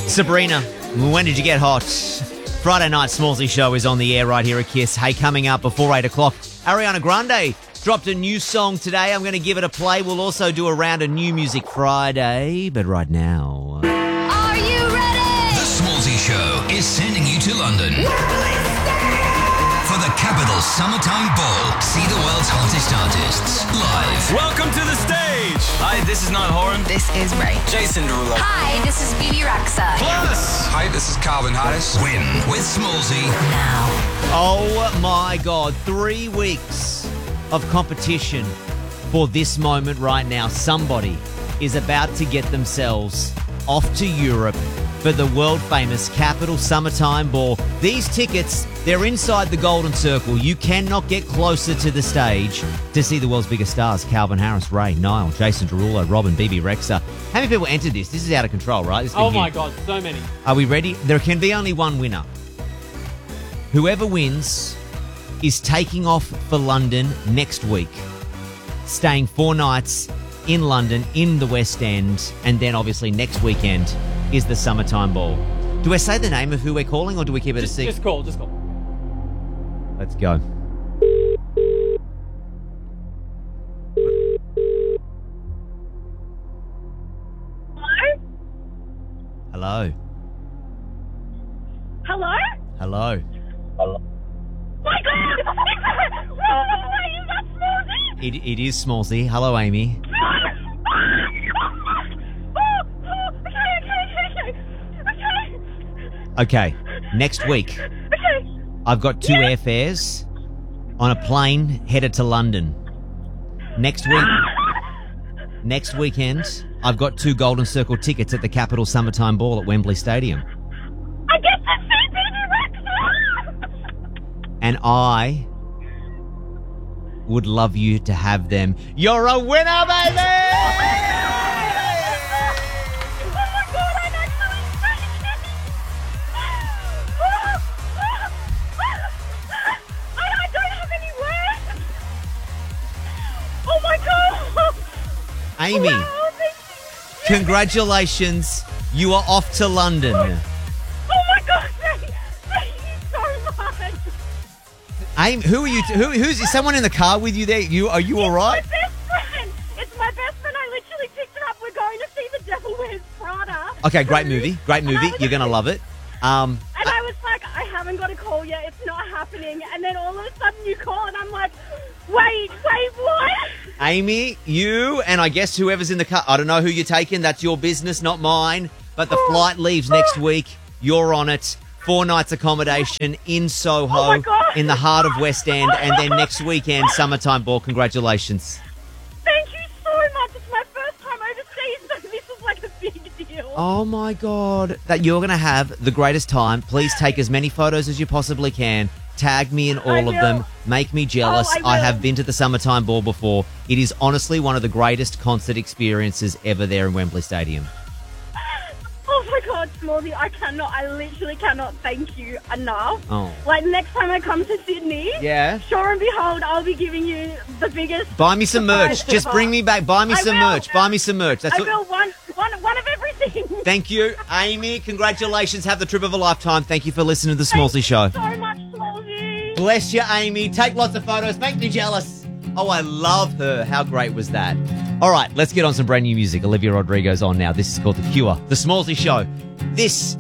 Sabrina, when did you get hot? Friday night Smallsy show is on the air right here at Kiss. Hey, coming up before 8 o'clock, Ariana Grande dropped a new song today. I'm going to give it a play. We'll also do a round of New Music Friday. But right now... Are you ready? The Smallsy Show is sending you to London for the Capital Summertime Ball. See the world's hottest artists live. Welcome to the stage. Hi, this is Niall Horan. This is Ray. Jason Derulo. Hi, this is Bibi Rexa. Plus, Hi, this is Calvin Harris. Win with Smallsy. Now. Oh my God, 3 weeks of competition for this moment right now. Somebody is about to get themselves off to Europe for the world-famous Capital Summertime Ball. These tickets, they're inside the Golden Circle. You cannot get closer to the stage to see the world's biggest stars. Calvin Harris, Ray, Niall, Jason Derulo, Robin, Bibi Rexa. How many people entered this? This is out of control, right? This Oh my God, so many. Are we ready? There can be only one winner. Whoever wins is taking off for London next week, staying 4 nights in London, in the West End, and then obviously next weekend is the Summertime Ball. Do I say the name of who we're calling, or do we keep it a secret? Just call. Let's go. Hello? Hello? Hello? My God! Is that Smallsy? It is Smallsy. Hello, Amy. Okay, next week, I've got 2 airfares on a plane headed to London. Next weekend, I've got 2 Golden Circle tickets at the Capital Summertime Ball at Wembley Stadium. I get to see Bibi Rexa! And I would love you to have them. You're a winner, baby! Amy, congratulations. You are off to London. Oh my God, thank you so much. Amy, who are you? Who's someone in the car with you there? Are you all right? It's my best friend. It's my best friend. I literally picked her up. We're going to see The Devil Wears Prada. Okay, great movie. You're going to love it. And I was like, I haven't got a call yet. It's not happening. And then all of a sudden you call and I'm like, wait, what? Amy, you and I guess whoever's in the car, I don't know who you're taking. That's your business, not mine. But the flight leaves next week. You're on it. 4 nights accommodation in Soho, in the heart of West End. And then next weekend, Summertime Ball. Congratulations. Thank you so much. It's my first time overseas, so this is like a big deal. Oh, my God. That you're going to have the greatest time. Please take as many photos as you possibly can. Tag me in all of them. Make me jealous. I have been to the Summertime Ball before. It is honestly one of the greatest concert experiences ever there in Wembley Stadium. Oh my God, Smallsy, I literally cannot thank you enough. Oh. Like next time I come to Sydney, Yeah. sure and behold, I'll be giving you the biggest. Buy me some merch. surprise Just ever. bring me back. Buy me I some will. merch. Buy me some merch. That's I what. will one of everything. Thank you, Amy. Congratulations. Have the trip of a lifetime. Thank you for listening to the Smallsy Show. So much, Smallsy. Bless you, Amy. Take lots of photos. Make me jealous. Oh, I love her. How great was that? All right, let's get on some brand new music. Olivia Rodrigo's on now. This is called The Cure. The Smallsy Show. This